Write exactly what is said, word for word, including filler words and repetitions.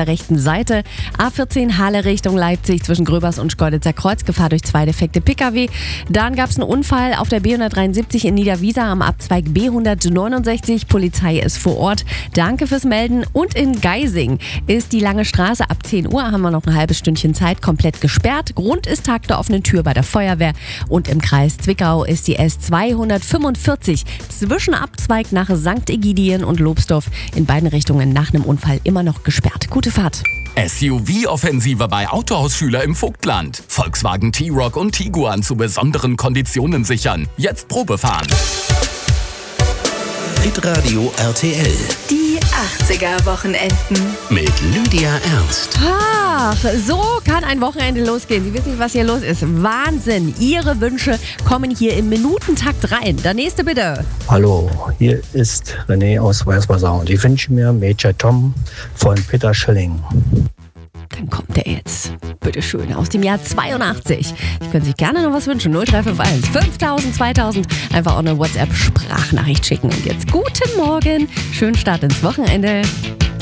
der rechten Seite. A vierzehn Halle Richtung Leipzig zwischen Gröbers und Schkeuditzer Kreuz. Gefahr durch zwei defekte Pkw. Dann gab es einen Unfall auf der B hundertdreiundsiebzig in Niederwiesa am Abzweig B hundertneunundsechzig. Polizei ist vor Ort. Danke fürs Melden. Und in Geising ist die Lange Straße ab zehn Uhr, haben wir noch ein halbes Stündchen Zeit, komplett gesperrt. Grund ist Tag der offenen Tür bei der Feuerwehr. Und im Kreis Zwickau ist die S zweihundertfünfundvierzig zwischen Abzweig nach Sankt Egidien und Lobsdorf in beiden Richtungen nach einem Unfall immer noch gesperrt. Gute Fahrt. S U V-Offensive bei Autohausschüler im Vogtland. Volkswagen T-Roc und Tiguan zu besonderen Konditionen sichern. Jetzt Probefahren. Hitradio R T L. Die achtziger-Wochenenden. Mit Lydia Ernst. Ach, so kann ein Wochenende losgehen. Sie wissen nicht, was hier los ist. Wahnsinn. Ihre Wünsche kommen hier im Minutentakt rein. Der nächste bitte. Hallo, hier ist René aus Weißwasser und ich wünsche mir Major Tom von Peter Schilling. Dann kommt der jetzt. Bitteschön, aus dem Jahr zweiundachtzig. Sie können sich gerne noch was wünschen. null drei fünf eins fünftausend zweitausend. Einfach auch eine WhatsApp-Sprachnachricht schicken. Und jetzt guten Morgen. Schönen Start ins Wochenende.